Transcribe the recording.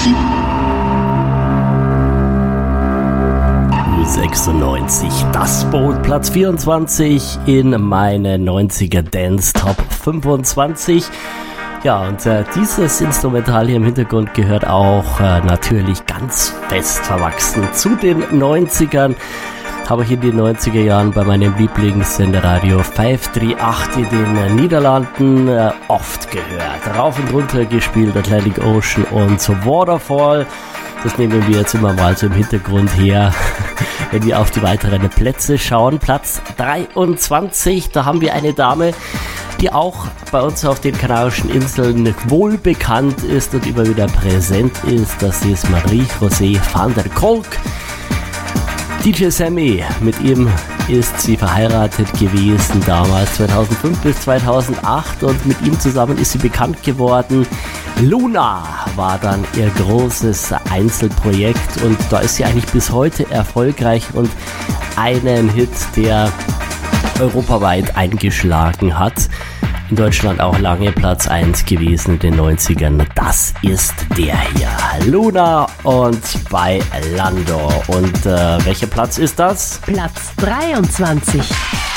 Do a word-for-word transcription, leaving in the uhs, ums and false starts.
sechsundneunzig, das Boot, Platz vierundzwanzig in meine neunziger Dance Top fünfundzwanzig. Ja, und äh, dieses Instrumental hier im Hintergrund gehört auch äh, natürlich ganz fest verwachsen zu den neunzigern. Habe ich in den neunziger Jahren bei meinem Lieblingssender Radio fünf drei acht in den Niederlanden äh, oft gehört. Rauf und runter gespielt, Atlantic Ocean und so Waterfall. Das nehmen wir jetzt immer mal so im Hintergrund her, wenn wir auf die weiteren Plätze schauen. Platz dreiundzwanzig, da haben wir eine Dame, die auch bei uns auf den Kanarischen Inseln wohl bekannt ist und immer wieder präsent ist. Das ist Marie-José van der Kolk. D J Sammy, mit ihm ist sie verheiratet gewesen, damals zweitausendfünf bis zweitausendacht, und mit ihm zusammen ist sie bekannt geworden. Luna war dann ihr großes Einzelprojekt und da ist sie eigentlich bis heute erfolgreich und einen Hit, der europaweit eingeschlagen hat. In Deutschland auch lange Platz eins gewesen in den neunzigern. Das ist der hier, Luna und bei Lando. Und äh, welcher Platz ist das? Platz dreiundzwanzig.